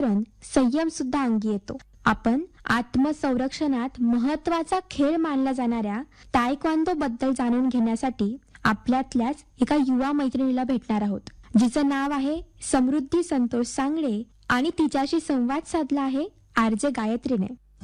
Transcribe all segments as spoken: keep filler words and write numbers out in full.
पण संयम सुद्धा अंगी येतो. आपण आत्मसंरक्षणात महत्वाचा खेळ मानला जाणाऱ्या तायक्वांदो बद्दल जाणून घेण्यासाठी आपल्यातल्याच एका युवा मैत्रिणीला भेटणार आहोत, जिचं नाव आहे समृद्धी संतोष सांगळे आणि तिच्याशी संवाद साधला आहे आरजे गायत्रीने.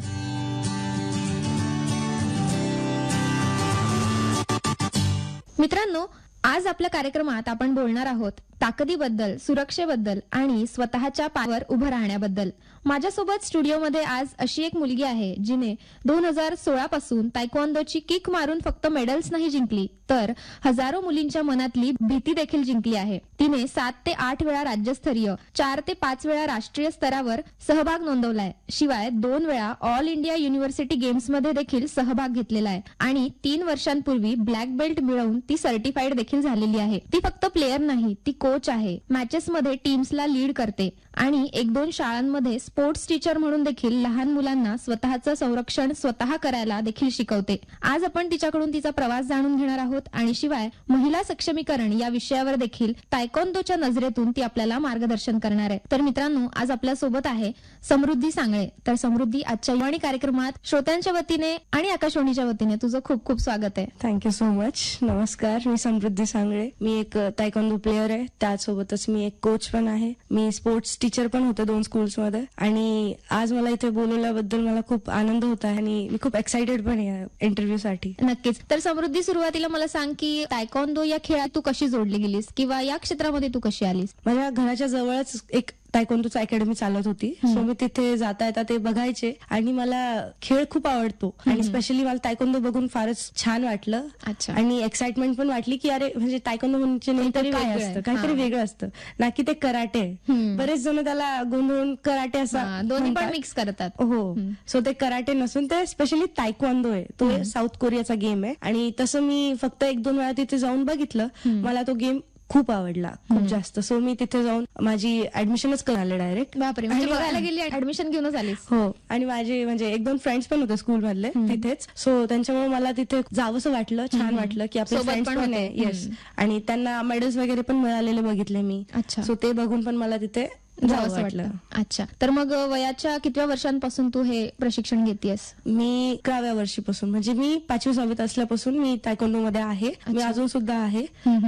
मित्रांनो, आज आपल्या कार्यक्रमात आपण बोलणार आहोत ताकदीबद्दल, सुरक्षेबद्दल आणि स्वतःच्या पायावर उभं राहण्याबद्दल. माझ्यासोबत स्टुडिओमध्ये आज अशी एक मुलगी आहे जिने दोन हजार सोळा पासून तायक्वांदोची किक मारून फक्त मेडल्स नाही जिंकली, तर हजारो मुलींच्या मनातली भीती देखील जिंकली आहे. तिने सात ते आठ वेळा राज्यस्तरीय, चार ते पाच वेळा राष्ट्रीय स्तरावर सहभाग नोंदवलाय. शिवाय दोन वेळा ऑल इंडिया युनिव्हर्सिटी गेम्स मध्ये देखील सहभाग घेतलेला आहे आणि तीन वर्षांपूर्वी ब्लॅक बेल्ट मिळवून ती सर्टिफाईड देखील झालेली आहे. ती फक्त प्लेयर नाही, ती कोच आहे. मॅचेस मध्ये टीम्सला लीड करते आणि एक दोन शाळांमध्ये स्पोर्ट्स टीचर म्हणून देखील लहान मुलांना स्वतःचं संरक्षण स्वतः करायला देखील शिकवते. आज आपण तिच्याकडून तिचा प्रवास जाणून घेणार आहोत आणि शिवाय महिला सक्षमीकरण या विषयावर देखील तायक्वांदोच्या नजरेतून ती आपल्याला मार्गदर्शन करणार आहे. तर मित्रांनो, आज आपल्या सोबत आहे समृद्धी सांगळे. तर समृद्धी, आजच्या युवाणी कार्यक्रमात श्रोत्यांच्या वतीने आणि आकाशवाणीच्या वतीने तुझं खूप खूप स्वागत आहे. Thank you so much. नमस्कार, मी समृद्धी सांगळे. मी एक तायक्वांदो प्लेयर आहे, त्यासोबतच मी एक कोच पण आहे. मी स्पोर्ट्स टीचर पण होते दोन स्कूल्स मध्ये आणि आज मला इथे बोलवल्याबद्दल मला खूप आनंद होत आहे आणि मी खूप एक्साइटेड पण आहे इंटरव्ह्यू साठी. नक्कीच. तर समृद्धी, सुरुवातीला मला सांग की तायक्वांदो या खेळात तू कशी जोडली गेलीस किंवा या क्षेत्रामध्ये तू कशी आलीस? माझ्या घराच्या जवळच एक तायक्वांदोची अकॅडमी चालत होती, सो मी तिथे जाता येता ते बघायचे आणि मला खेळ खूप आवडतो आणि स्पेशली मला तायक्वांदो बघून फारच छान वाटलं. अच्छा. आणि एक्साइटमेंट पण वाटली की अरे म्हणजे तायक्वांदो म्हणजे नेमकं काय असतं, काहीतरी वेगळं असतं ना की ते कराटे. बरेच जण त्याला गोंधळून कराटे असं दोन्ही पण मिक्स करतात. हो, सो ते कराटे नसून ते स्पेशली तायक्वांदो आहे. तो साऊथ कोरियाचा गेम आहे आणि तसं मी फक्त एक दोन वेळा तिथे जाऊन बघितलं. मला तो गेम खूप आवडला, खूप जास्त. सो मी तिथे जाऊन माझी ऍडमिशनच करायला डायरेक्ट. बापरे, म्हणजे बघायला गेली, ऍडमिशन घेऊनच आलीस? हो. आणि माझे म्हणजे एक दोन फ्रेंड्स पण होते स्कूल मधले तिथेच, सो त्यांच्यामुळे मला तिथे जावंसं वाटलं, छान वाटलं की आपले फ्रेंड्स पण आहे. येस. आणि त्यांना मेडल्स वगैरे पण मिळालेले बघितले मी. अच्छा. सो ते बघून पण मला तिथे जावंसं वाटलं. अच्छा. तर मग वयाच्या कितव्या वर्षांपासून तू हे प्रशिक्षण घेतेस? मी अकराव्या वर्षीपासून, म्हणजे मी पाचवी सहावीत असल्यापासून मी तायक्वांदो मध्ये आहे. मी अजून सुद्धा आहे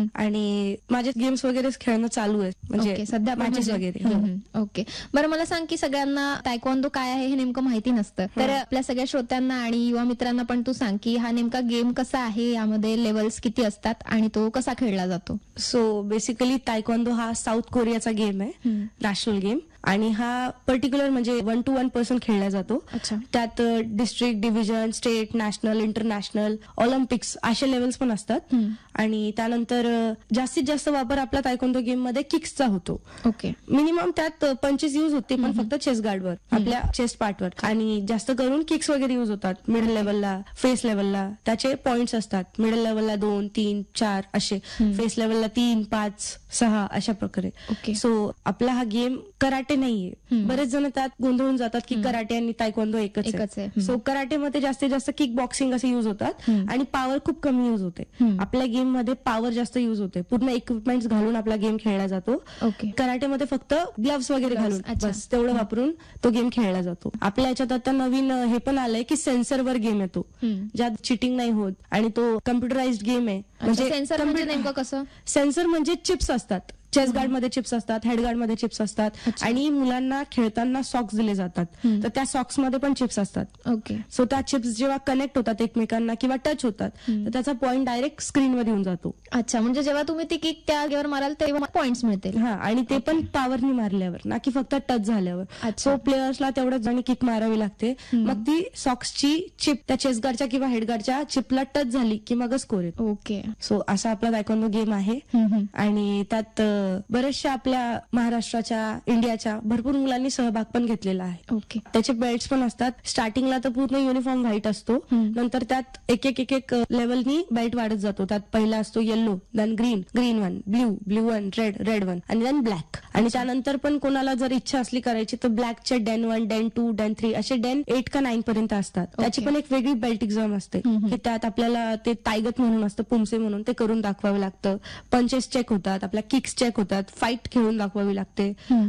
आणि माझे गेम्स वगैरे खेळणं चालू आहे, म्हणजे सध्या मॅचेस वगैरे. ओके. बरं, मला सांग की सगळ्यांना तायक्वांदो काय आहे हे नेमकं माहिती नसतं, तर आपल्या सगळ्या श्रोत्यांना आणि युवा मित्रांना पण तू सांग की हा नेमका गेम कसा आहे, यामध्ये लेवल्स किती असतात आणि तो कसा खेळला जातो? सो बेसिकली तायक्वांदो हा साऊथ कोरियाचा गेम आहे, नॅशनल गेम. आणि हा पर्टिक्युलर म्हणजे वन टू वन पर्सन खेळला जातो. त्यात district, division, state, national, international, Olympics असे लेवल्स पण असतात. आणि त्यानंतर जास्तीत जास्त वापर आपला तायक्वांदो गेम मध्ये किक्सचा होतो. ओके. मिनिमम त्यात पंचेस युज होते, पण फक्त चेस्ट गार्डवर, आपल्या चेस्ट पार्टवर. आणि जास्त करून किक्स वगैरे युज होतात मिडल लेवलला, फेस लेवलला. त्याचे पॉइंट्स असतात. मिडल लेवलला दोन, तीन, चार असे, फेस लेवलला तीन, पाच, सहा अशा प्रकारे. सो आपला हा गेम कराटे नाहीये. बरेच जण त्यात गोंधळून जातात की कराटे आणि तायक्वांदो एकच आहे. सो कराटेमध्ये जास्तीत जास्त किक बॉक्सिंग असे युज होतात आणि पॉवर खूप कमी युज होते. आपल्या गेम मध्ये पॉवर जास्त युज होते. पूर्ण इक्विपमेंट घालून आपला गेम खेळला जातो. कराटेमध्ये फक्त ग्लव्स वगैरे घालून बस तेवढं वापरून तो गेम खेळला जातो. आपल्या याच्यात आता नवीन हे पण आलंय की सेन्सरवर गेम येतो, ज्यात चिटिंग नाही होत आणि तो कम्प्युटराइज्ड गेम आहे. म्हणजे सेन्सर म्हणजे नेमकं कसं? सेन्सर म्हणजे चिप्स असतात. चेस्ट गार्ड मध्ये चिप्स असतात, हेड गार्ड मध्ये चिप्स असतात आणि मुलांना खेळताना सॉक्स दिले जातात, तर त्या सॉक्स मध्ये पण चिप्स असतात. ओके. सो त्या चिप्स जेव्हा कनेक्ट होतात एकमेकांना किंवा टच होतात, तर त्याचा पॉइंट डायरेक्ट स्क्रीनवर येऊन जातो. अच्छा, म्हणजे जेव्हा तुम्ही ती किक त्या गेमवर माराल तेव्हा पॉइंट्स मिळतील. हा, आणि ते पण पॉवरनी मारल्यावर, ना की फक्त टच झाल्यावर. सो प्लेयर्सला तेवढंच जणी किक मारावी लागते. मग ती सॉक्सची चिप त्या चेस्ट गार्डच्या किंवा हेड गार्डच्या चिपला टच झाली की मग स्कोर येतो. ओके. सो असा आपला तायक्वांदो गेम आहे आणि त्यात बऱ्याचशा आपल्या महाराष्ट्राच्या, इंडियाच्या भरपूर मुलांनी सहभाग पण घेतलेला आहे. ओके. त्याचे बेल्ट्स पण असतात. स्टार्टिंगला तर पूर्ण युनिफॉर्म व्हाईट असतो, नंतर त्यात एक एक एक एक लेवलनी बेल्ट वाढत जातो. त्यात पहिला असतो yellow, then green, green one, blue, blue one, red, red one आणि देन ब्लॅक. आणि त्यानंतर पण कोणाला जर इच्छा असली करायची तर ब्लॅकचे Den one, Den to, Den three असे डेन एट का नाईन पर्यंत असतात. त्याची पण एक वेगळी बेल्ट एक्झाम असते की त्यात आपल्याला ते तायगत म्हणून असतं, पुमसे म्हणून, ते करून दाखवावं लागतं. पंचेस चेक होतात, आपल्या किक्स चेक होतात, फाईट खेळून दाखवावी लागते.